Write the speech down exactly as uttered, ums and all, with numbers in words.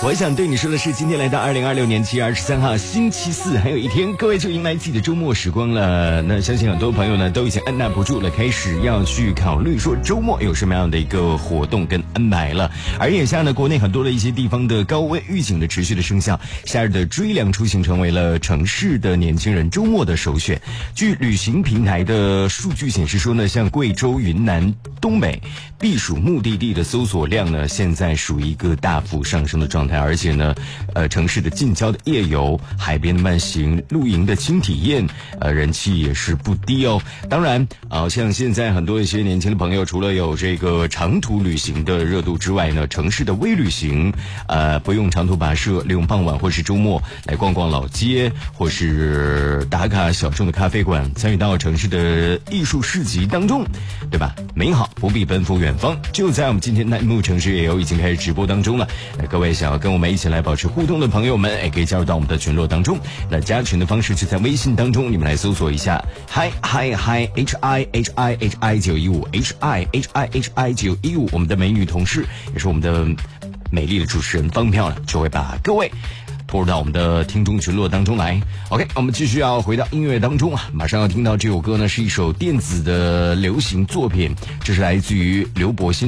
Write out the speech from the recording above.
我想对你说的是，今天来到二零二六年七月二十三号星期四，还有一天，各位就迎来自己的周末时光了。那相信很多朋友呢都已经按捺不住了，开始要去考虑说周末有什么样的一个活动跟安排了。而眼下呢，国内很多的一些地方的高温预警的持续的生效，夏日的追凉出行成为了城市的年轻人周末的首选。据旅行平台的数据显示说呢，像贵州、云南、东北避暑目的地的搜索量呢，现在属于一个大幅上升的状态。而且呢，呃，城市的近郊的夜游、海边的慢行、露营的轻体验，呃，人气也是不低哦。当然，啊、呃，像现在很多一些年轻的朋友，除了有这个长途旅行的热度之外呢，城市的微旅行，呃，不用长途跋涉，利用傍晚或是周末来逛逛老街，或是打卡小众的咖啡馆，参与到城市的艺术市集当中，对吧？美好不必奔赴远方，就在我们今天南木城市夜游已经开始直播当中了。那各位想要跟我们一起来保持互动的朋友们，也可以加入到我们的群落当中。那加群的方式是在微信当中，你们来搜索一下 hi hi hi h i h i h i 九一五 h i h i h i 九一五，我们的美女同事也是我们的美丽的主持人方票呢，就会把各位拖入到我们的听众群落当中来。 OK， 我们继续要回到音乐当中啊，马上要听到这首歌呢，是一首电子的流行作品，这是来自于刘柏辛